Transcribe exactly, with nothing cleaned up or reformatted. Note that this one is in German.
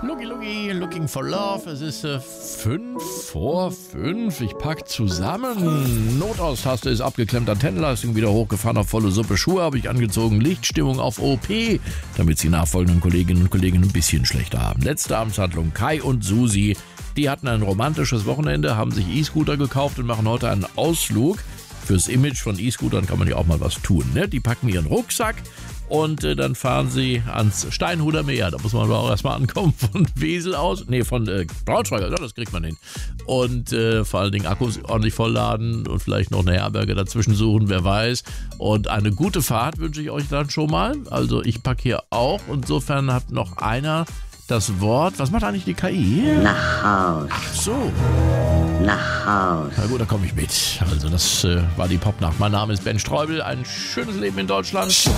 Looky, looky, looking for love. Es ist äh, fünf vor fünf. Ich pack zusammen. Notaus-Taste ist abgeklemmt, Antennenleistung wieder hochgefahren auf volle Suppe. Schuhe habe ich angezogen, Lichtstimmung auf O P, damit die nachfolgenden Kolleginnen und Kollegen ein bisschen schlechter haben. Letzte Amtshandlung, Kai und Susi. Die hatten ein romantisches Wochenende, haben sich E-Scooter gekauft und machen heute einen Ausflug. Fürs Image von E-Scootern kann man ja auch mal was tun, ne? Die packen ihren Rucksack und äh, dann fahren sie ans Steinhuder Meer. Da muss man aber auch erstmal ankommen von Wesel aus. Nee, von äh, Braunschweig, ja, das kriegt man hin. Und äh, vor allen Dingen Akkus ordentlich vollladen und vielleicht noch eine Herberge dazwischen suchen, wer weiß. Und eine gute Fahrt wünsche ich euch dann schon mal. Also ich packe hier auch. Insofern hat noch einer das Wort. Was macht eigentlich die K I? Nach Haus. Ach so. Nach Haus. Na gut, da komme ich mit. Also das äh, war die Popnacht. Mein Name ist Ben Streubel. Ein schönes Leben in Deutschland.